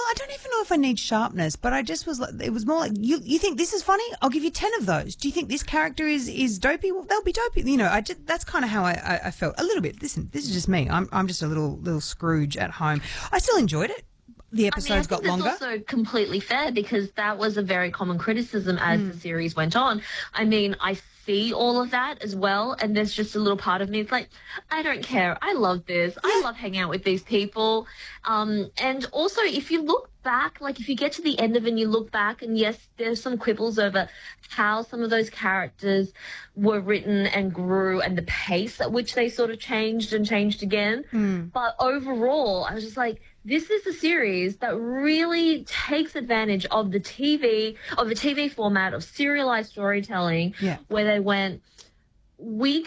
I don't even know if I need sharpness, but I just was like, it was more like, you think this is funny? I'll give you 10 of those. Do you think this character is dopey? Well, they'll be dopey. You know, that's kind of how I felt a little bit. Listen, this is just me. I'm just a little Scrooge at home. I still enjoyed it. The episodes got longer. That's also completely fair because that was a very common criticism as the series went on. I mean, I see all of that as well, and there's just a little part of me it's like, I don't care. I love this. I love hanging out with these people. And also, if you look back, like if you get to the end of it and you look back, and yes, there's some quibbles over how some of those characters were written and grew and the pace at which they sort of changed and changed again. But overall, I was just like, this is a series that really takes advantage of the TV format of serialized storytelling, where they went, we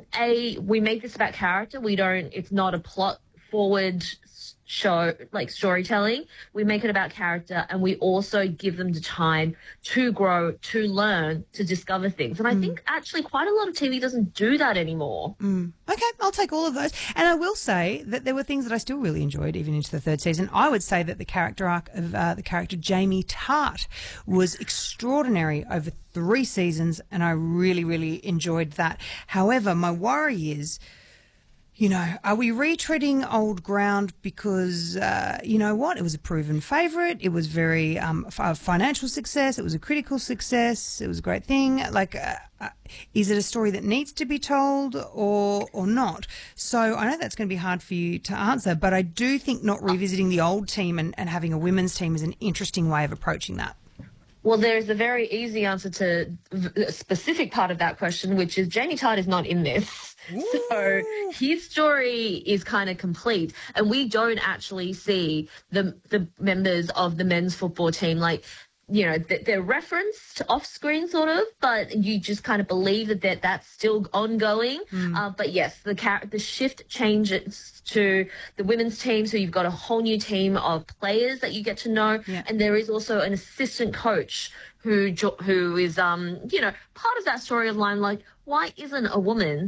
make this about character. It's not a plot forward show like storytelling. We make it about character, and we also give them the time to grow, to learn, to discover things. And I think actually quite a lot of TV doesn't do that anymore. Okay, I'll take all of those. And I will say that there were things that I still really enjoyed even into the third season. I would say that the character arc of the character Jamie Tart was extraordinary over 3 seasons, and I really, really enjoyed that. However, my worry is, you know, are we retreading old ground because, you know what, it was a proven favourite, it was very a financial success, it was a critical success, it was a great thing. Like, is it a story that needs to be told or not? So I know that's going to be hard for you to answer, but I do think not revisiting the old team and having a women's team is an interesting way of approaching that. Well, there's a very easy answer to a specific part of that question, which is Jamie Tart is not in this. So his story is kind of complete, and we don't actually see the members of the men's football team. Like, you know, they're referenced off screen sort of, but you just kind of believe that that's still ongoing. But yes, the shift changes to the women's team, so you've got a whole new team of players that you get to know, and there is also an assistant coach who is you know, part of that storyline. Like, why isn't a woman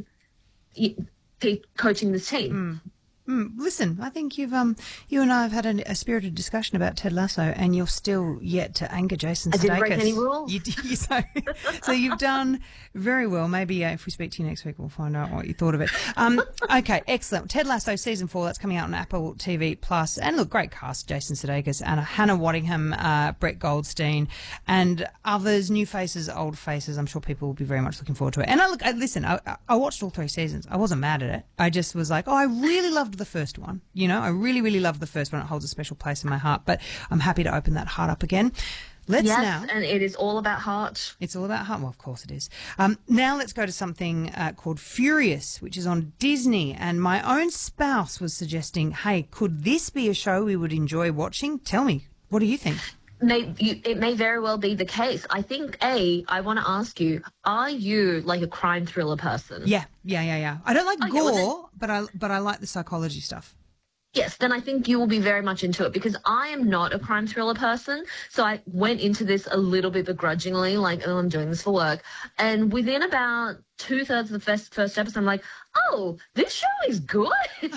coaching this team? Listen, I think you and I have had a spirited discussion about Ted Lasso, and you're still yet to anger Jason Sudeikis. I didn't break any rules. So you've done very well. Maybe if we speak to you next week, we'll find out what you thought of it. Okay, excellent. Ted Lasso season 4, that's coming out on Apple TV Plus. And look, great cast: Jason Sudeikis, and Hannah Waddingham, Brett Goldstein, and others, new faces, old faces. I'm sure people will be very much looking forward to it. And I watched all 3 seasons. I wasn't mad at it. I just was like, I really loved the first one. You know, I really, really love the first one. It holds a special place in my heart, but I'm happy to open that heart up again. Yes, and it is all about heart. It's all about heart. Well, of course it is. Now let's go to something called Furious, which is on Disney. And my own spouse was suggesting, hey, could this be a show we would enjoy watching? Tell me, what do you think? It may very well be the case. I think, I want to ask you, are you like a crime thriller person? Yeah. I don't like gore, but I like the psychology stuff. Yes, then I think you will be very much into it, because I am not a crime thriller person. So I went into this a little bit begrudgingly, like, oh, I'm doing this for work. And within about 2/3 of the first episode, I'm like, oh, this show is good.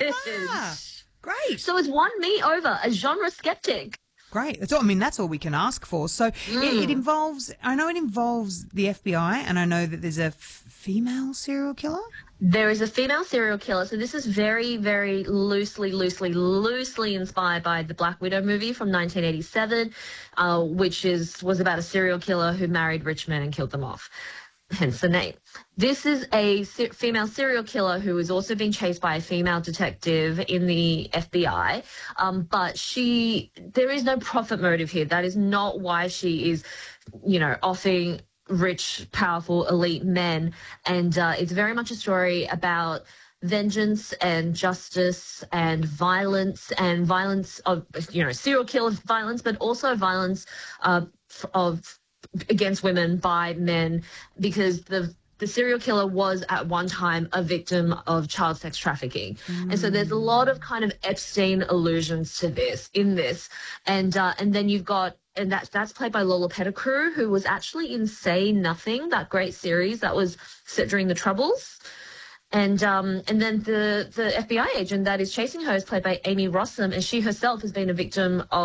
Great. So it's won me over, a genre skeptic. Great. That's all we can ask for. So it involves the FBI, and I know that there's a female serial killer. There is a female serial killer. So this is very, very loosely inspired by the Black Widow movie from 1987, which was about a serial killer who married rich men and killed them off. Hence the name. This is a female serial killer who is also being chased by a female detective in the FBI. But there is no profit motive here. That is not why she is, you know, offing rich, powerful, elite men. And it's very much a story about vengeance and justice and violence of, you know, serial killer violence, but also violence against women by men, because the serial killer was at one time a victim of child sex trafficking. And so there's a lot of kind of Epstein allusions to this in this. And then you've got, and that's played by Lola Pettigrew, who was actually in Say Nothing, that great series that was set during the Troubles. And then the FBI agent that is chasing her is played by Amy Rossum, and she herself has been a victim of